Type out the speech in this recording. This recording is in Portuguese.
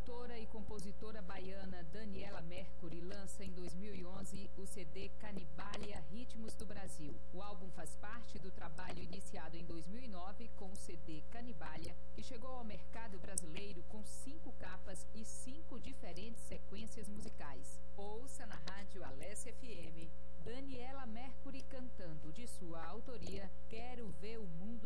cantora e compositora baiana Daniela Mercury lança em 2011 o CD Canibália Ritmos do Brasil. O álbum faz parte do trabalho iniciado em 2009 com o CD Canibália, que chegou ao mercado brasileiro com 5 capas e 5 diferentes sequências musicais. Ouça na rádio Alessia FM Daniela Mercury cantando de sua autoria Quero Ver o Mundo